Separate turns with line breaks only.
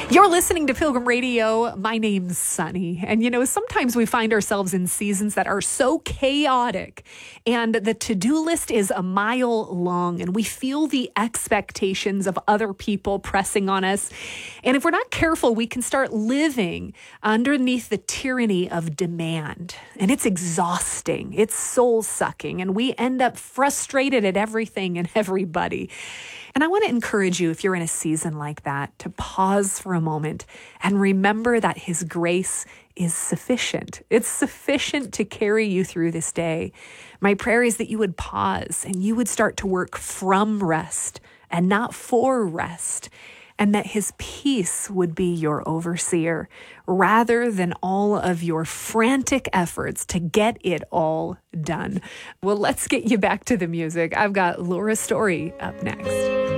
You're listening to Pilgrim Radio. My name's Sunny. And sometimes we find ourselves in seasons that are so chaotic and the to-do list is a mile long and we feel the expectations of other people pressing on us. And if we're not careful, we can start living underneath the tyranny of demand. And it's exhausting. It's soul-sucking. And we end up frustrated at everything and everybody. And I want to encourage you, if you're in a season like that, to pause for a moment and remember that His grace is sufficient. It's sufficient to carry you through this day. My prayer is that you would pause and you would start to work from rest and not for rest, and that His peace would be your overseer rather than all of your frantic efforts to get it all done. Well, let's get you back to the music. I've got Laura Story up next.